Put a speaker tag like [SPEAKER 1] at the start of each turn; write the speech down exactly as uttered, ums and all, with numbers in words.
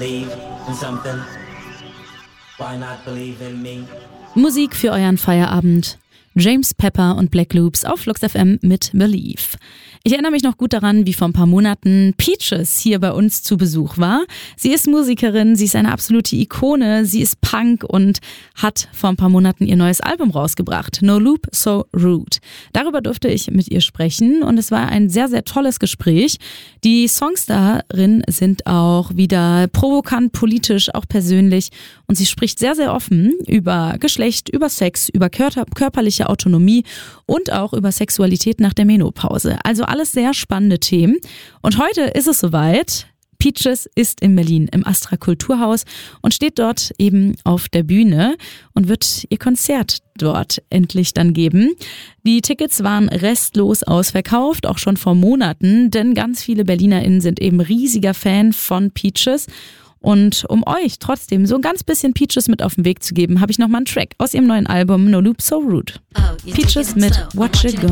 [SPEAKER 1] believe in something? Why not believe in me?
[SPEAKER 2] Musik für euren Feierabend. James Pepper und Black Loops auf Flux F M mit Believe. Ich erinnere mich noch gut daran, wie vor ein paar Monaten Peaches hier bei uns zu Besuch war. Sie ist Musikerin, sie ist eine absolute Ikone, sie ist Punk und hat vor ein paar Monaten ihr neues Album rausgebracht, No Loop, So Rude. Darüber durfte ich mit ihr sprechen und es war ein sehr, sehr tolles Gespräch. Die Songs darin sind auch wieder provokant, politisch, auch persönlich und sie spricht sehr, sehr offen über Geschlecht, über Sex, über körper- körperliche Autonomie und auch über Sexualität nach der Menopause. Also alles sehr spannende Themen. Und heute ist es soweit. Peaches ist in Berlin im Astra Kulturhaus und steht dort eben auf der Bühne und wird ihr Konzert dort endlich dann geben. Die Tickets waren restlos ausverkauft, auch schon vor Monaten, denn ganz viele BerlinerInnen sind eben riesiger Fan von Peaches. Und um euch trotzdem so ein ganz bisschen Peaches mit auf den Weg zu geben, habe ich nochmal einen Track aus ihrem neuen Album No Loop, So Rude.
[SPEAKER 3] Oh,
[SPEAKER 2] Peaches mit Watch It Go.